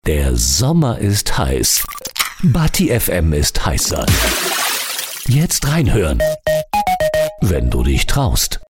Der Sommer ist heiß. Bati FM ist heißer. Jetzt reinhören, wenn du dich traust.